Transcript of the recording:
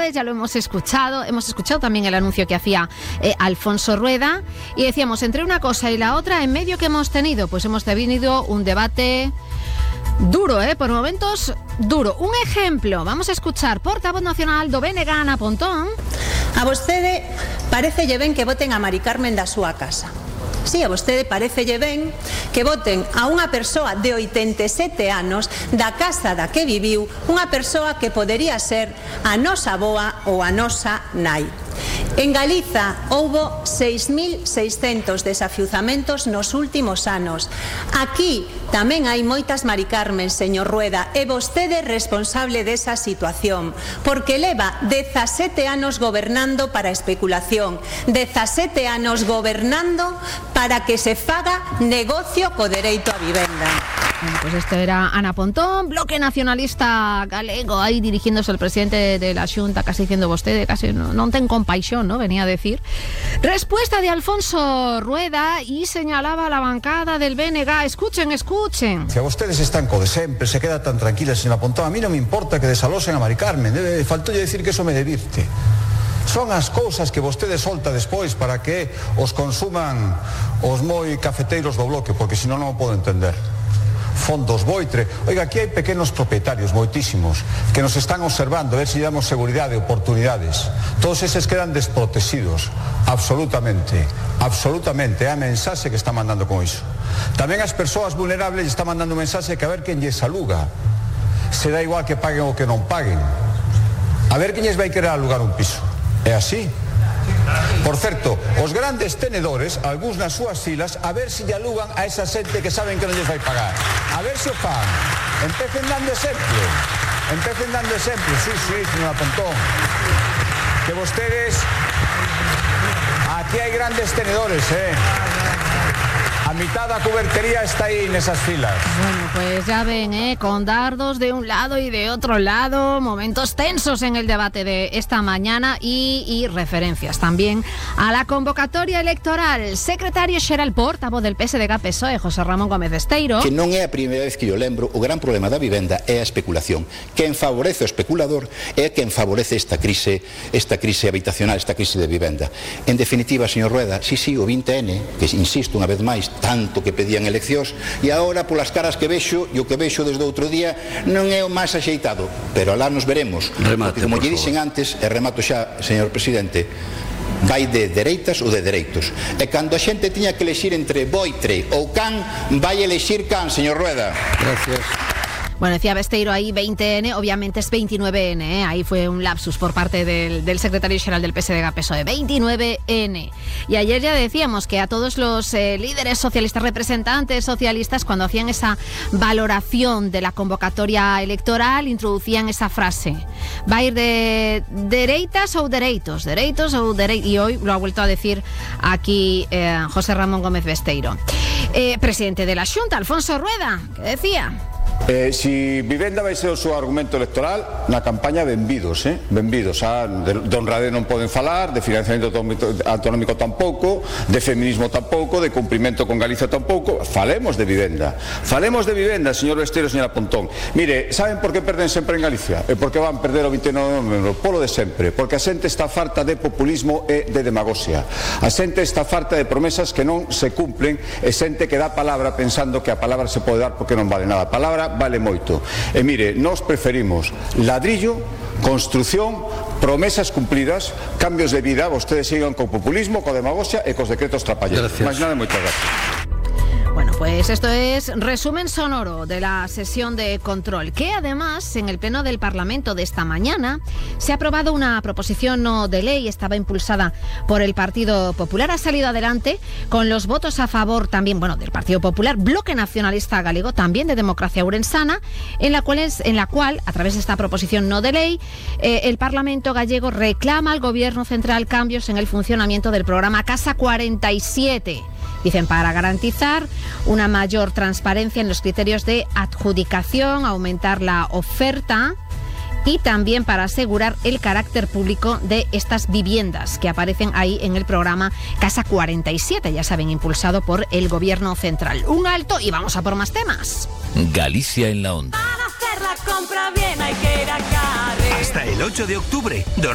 Navidades, ya lo hemos escuchado también el anuncio que hacía Alfonso Rueda, y decíamos, entre una cosa y la otra, en medio que hemos tenido un debate duro, por momentos duro. Un ejemplo, vamos a escuchar portavoz nacional do BNG, Ana Pontón. A vostede parecelle ben que voten a Mari Carmen da súa casa. Sí, a vostede parecelle ben que voten a unha persoa de 87 anos da casa da que viviu, unha persoa que podería ser a nosa avoa ou a nosa nai. En Galiza houbo 6.600 desafiuzamentos nos últimos anos. Aquí tamén hai moitas Mari Carmen, señor Rueda, e vostede é responsable desa situación, porque leva 17 anos gobernando para a especulación, 17 anos gobernando para que se faga negocio co dereito a vivenda. Bueno, pues esto era Ana Pontón, Bloque Nacionalista Galego, ahí dirigiéndose al presidente de la Xunta, casi diciendo vostede, casi non ten compaixón, ¿no? Venía a decir. Respuesta de Alfonso Rueda, y señalaba a la bancada del BNG. Escuchen. Si a ustedes están co de sempre, se queda tan tranquila, señora Pontón, a mí non me importa que desalosen a Mari Carmen, faltoulle decir que eso me divirte. Son as cousas que vostede solta despois para que os consuman os moi cafeteiros do Bloque, porque senón non o podo entender. Fondos Boitre. Oiga, aquí hai pequenos propietarios, moitísimos, que nos están observando, a ver se damos seguridade, oportunidades. Todos eses quedan desprotegidos, absolutamente, é a mensaxe que está mandando con iso. Tamén as persoas vulnerables está mandando un mensaxe que a ver quen lles aluga. Se dá igual que paguen ou que non paguen. A ver quen lles vai querer alugar un piso. É así. Por certo, os grandes tenedores, algúns nas súas filas, a ver se lle alugan a esa xente que saben que non lles vai pagar. A ver se o fan. Empecen dando exemplo. Sí, señora Pontón. Que vostedes... Aquí hai grandes tenedores, A mitad da cubertería está aí nesas filas. Bueno, pues ya ven, con dardos de un lado y de otro lado, momentos tensos en el debate de esta mañana y referencias también a la convocatoria electoral. Secretario xeral portavoz del PSDG-PSOE, José Ramón Gómez Besteiro. Que non é a primeira vez que yo lembro, o gran problema da vivenda é a especulación. Quen favorece o especulador é quen favorece esta crise habitacional, esta crise de vivenda. En definitiva, señor Rueda, sí, o 20N, que insisto unha vez máis, tanto que pedían eleccións, e agora polas caras que vexo e o que vexo desde outro día non é o máis axeitado, pero alá nos veremos. Remate, como lle dixen antes, e remato xa, señor presidente, vai de dereitas ou de dereitos, e cando a xente tiña que elexir entre Boitre ou Can, vai elexir Can, señor Rueda. Gracias. Bueno, decía Besteiro ahí 20N, obviamente es 29N, ahí fue un lapsus por parte del secretario general del PSDG-PSOE, 29N. Y ayer ya decíamos que a todos los líderes socialistas, representantes socialistas, cuando hacían esa valoración de la convocatoria electoral, introducían esa frase, va a ir de dereitas ou dereitos, y hoy lo ha vuelto a decir aquí José Ramón Gómez Besteiro. Presidente de la Xunta, Alfonso Rueda, ¿qué decía? Si vivenda vai ser o seu argumento electoral na campaña, benvidos, benvidos. De honradez non poden falar, de financiamento autonómico tampouco, de feminismo tampouco, de cumprimento con Galicia tampouco. Falemos de vivenda, señor Besteiro, señora Pontón. Mire, saben por que perden sempre en Galicia? E por que van perder o 29 de novembro? Polo de sempre, porque a xente está farta de populismo e de demagoxia. A xente está farta de promesas que non se cumplen, e xente que dá palabra pensando que a palabra se pode dar porque non vale nada. A palabra vale moito. E mire, nós preferimos ladrillo, construción, promesas cumplidas, cambios de vida. Vostedes sigan co populismo, co demagoxia e cos decretos trapalleros. Máis nada, moitas gracias. Bueno, pues esto es resumen sonoro de la sesión de control, que además en el Pleno del Parlamento de esta mañana se ha aprobado una proposición no de ley, estaba impulsada por el Partido Popular, ha salido adelante con los votos a favor también, del Partido Popular, Bloque Nacionalista Galego, también de Democracia Ourensana, en la cual, a través de esta proposición no de ley, el Parlamento gallego reclama al Gobierno central cambios en el funcionamiento del programa Casa 47. Dicen, para garantizar una mayor transparencia en los criterios de adjudicación, aumentar la oferta y también para asegurar el carácter público de estas viviendas que aparecen ahí en el programa Casa 47, ya saben, impulsado por el Gobierno central. Un alto y vamos a por más temas. Galicia en la onda. Para hacer la compra bien hay que ir a Carre. Hasta el 8 de octubre.